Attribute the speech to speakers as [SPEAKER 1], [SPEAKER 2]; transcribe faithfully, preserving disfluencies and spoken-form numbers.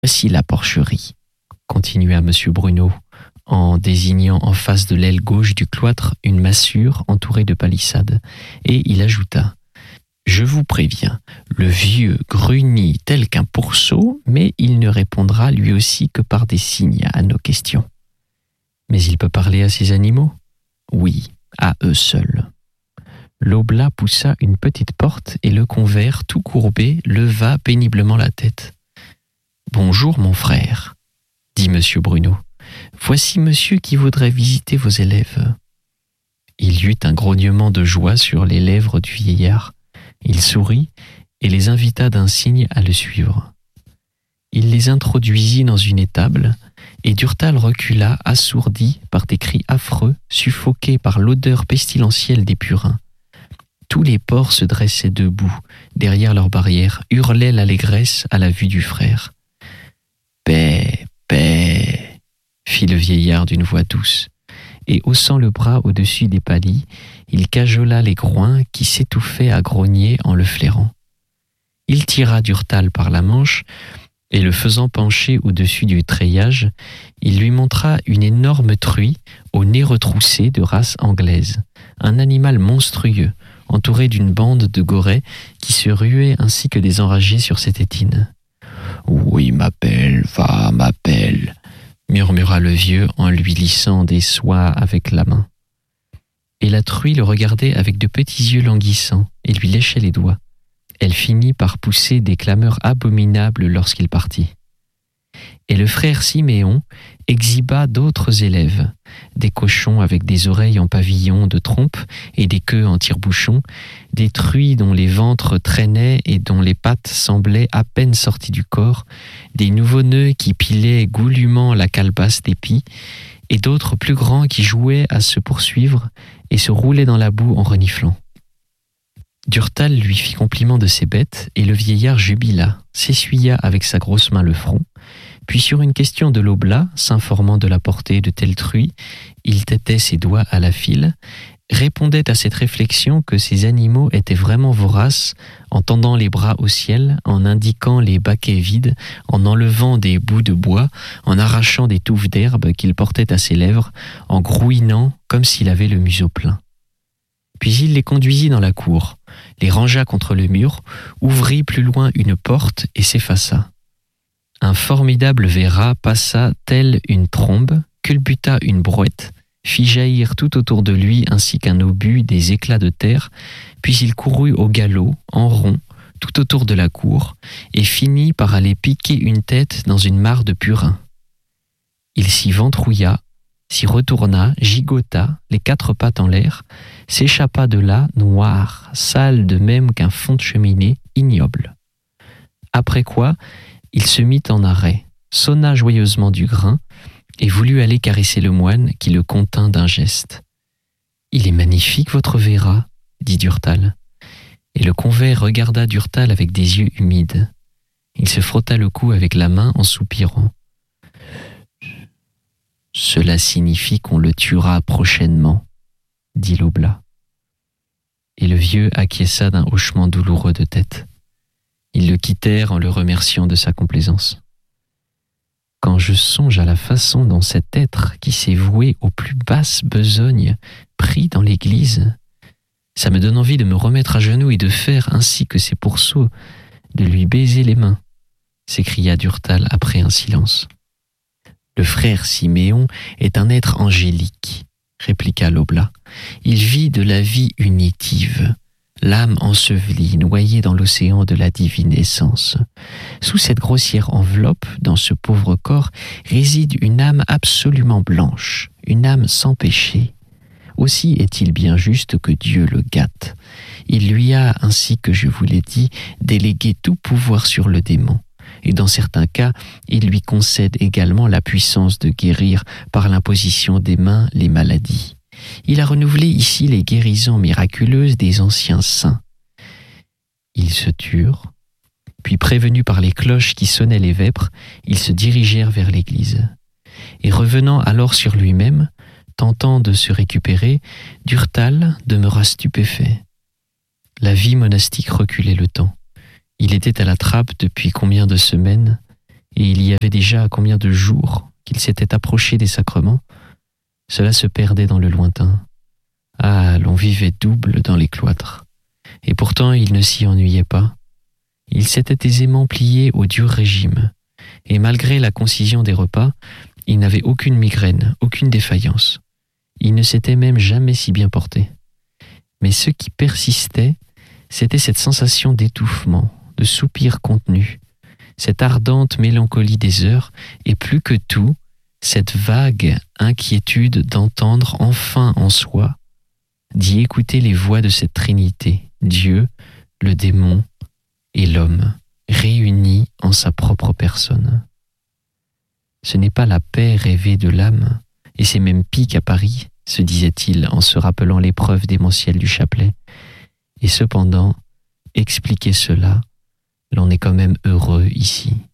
[SPEAKER 1] Voici la porcherie, continua monsieur Bruno, en désignant en face de l'aile gauche du cloître une massure entourée de palissades, et il ajouta: « Je vous préviens, le vieux grunit tel qu'un pourceau, mais il ne répondra lui aussi que par des signes à nos questions. » « Mais il peut parler à ces animaux ?» ?»« Oui, à eux seuls. » L'oblat poussa une petite porte et le convers, tout courbé, leva péniblement la tête. « Bonjour, mon frère, » dit monsieur Bruno. « Voici monsieur qui voudrait visiter vos élèves. » Il y eut un grognement de joie sur les lèvres du vieillard. Il sourit et les invita d'un signe à le suivre. Il les introduisit dans une étable, et Durtal recula, assourdi par des cris affreux, suffoqué par l'odeur pestilentielle des purins. Tous les porcs se dressaient debout, derrière leur barrière, hurlaient l'allégresse à la vue du frère. « Paix, paix !» fit le vieillard d'une voix douce, et haussant le bras au-dessus des palis, il cajola les groins qui s'étouffaient à grogner en le flairant. Il tira Durtal par la manche, et le faisant pencher au-dessus du treillage, il lui montra une énorme truie au nez retroussé de race anglaise, un animal monstrueux, entouré d'une bande de gorets qui se ruaient ainsi que des enragés sur ses tétines. « Oui, ma belle, va, ma belle !» murmura le vieux en lui lissant des soies avec la main. Et la truie le regardait avec de petits yeux languissants et lui léchait les doigts. Elle finit par pousser des clameurs abominables lorsqu'il partit. Et le frère Siméon exhiba d'autres élèves, des cochons avec des oreilles en pavillon de trompe et des queues en tire-bouchon, des truies dont les ventres traînaient et dont les pattes semblaient à peine sorties du corps, des nouveau-neux qui pilaient goulûment la calebasse d'épis, et d'autres plus grands qui jouaient à se poursuivre et se roulaient dans la boue en reniflant. Durtal lui fit compliment de ses bêtes, et le vieillard jubila, s'essuya avec sa grosse main le front, puis sur une question de l'oblat, s'informant de la portée de telle truie, il tâtait ses doigts à la file, répondait à cette réflexion que ces animaux étaient vraiment voraces, en tendant les bras au ciel, en indiquant les baquets vides, en enlevant des bouts de bois, en arrachant des touffes d'herbe qu'il portait à ses lèvres, en grouinant comme s'il avait le museau plein. Puis il les conduisit dans la cour, les rangea contre le mur, ouvrit plus loin une porte et s'effaça. Un formidable verra passa telle une trombe, culbuta une brouette, fit jaillir tout autour de lui ainsi qu'un obus des éclats de terre, puis il courut au galop, en rond, tout autour de la cour, et finit par aller piquer une tête dans une mare de purin. Il s'y ventrouilla, s'y retourna, gigota, les quatre pattes en l'air, s'échappa de là, noir, sale de même qu'un fond de cheminée, ignoble. Après quoi, il se mit en arrêt, sonna joyeusement du grain, et voulut aller caresser le moine qui le contint d'un geste. « Il est magnifique, votre verra, » dit Durtal. Et le convers regarda Durtal avec des yeux humides. Il se frotta le cou avec la main en soupirant. « Cela signifie qu'on le tuera prochainement, » dit l'oblat. Et le vieux acquiesça d'un hochement douloureux de tête. Ils le quittèrent en le remerciant de sa complaisance. Quand je songe à la façon dont cet être qui s'est voué aux plus basses besognes prit dans l'église, ça me donne envie de me remettre à genoux et de faire ainsi que ces pourceaux, de lui baiser les mains, s'écria Durtal après un silence. Le frère Siméon est un être angélique, répliqua l'oblat. Il vit de la vie unitive, l'âme ensevelie, noyée dans l'océan de la divine essence. Sous cette grossière enveloppe, dans ce pauvre corps, réside une âme absolument blanche, une âme sans péché. Aussi est-il bien juste que Dieu le gâte. Il lui a, ainsi que je vous l'ai dit, délégué tout pouvoir sur le démon. Et dans certains cas, il lui concède également la puissance de guérir par l'imposition des mains les maladies. Il a renouvelé ici les guérisons miraculeuses des anciens saints. Ils se turent, puis prévenus par les cloches qui sonnaient les vêpres, ils se dirigèrent vers l'église. Et revenant alors sur lui-même, tentant de se récupérer, Durtal demeura stupéfait. La vie monastique reculait le temps. Il était à la trappe depuis combien de semaines, et il y avait déjà combien de jours qu'il s'était approché des sacrements, cela se perdait dans le lointain. Ah, l'on vivait double dans les cloîtres. Et pourtant il ne s'y ennuyait pas. Il s'était aisément plié au dur régime, et malgré la concision des repas, il n'avait aucune migraine, aucune défaillance. Il ne s'était même jamais si bien porté. Mais ce qui persistait, c'était cette sensation d'étouffement, de soupir contenu, cette ardente mélancolie des heures, et plus que tout, cette vague inquiétude d'entendre enfin en soi, d'y écouter les voix de cette Trinité, Dieu, le démon et l'homme, réunis en sa propre personne. Ce n'est pas la paix rêvée de l'âme, et c'est même pis qu'à Paris, se disait-il en se rappelant l'épreuve démentielle du chapelet. Et cependant, expliquer cela, l'on est quand même heureux ici.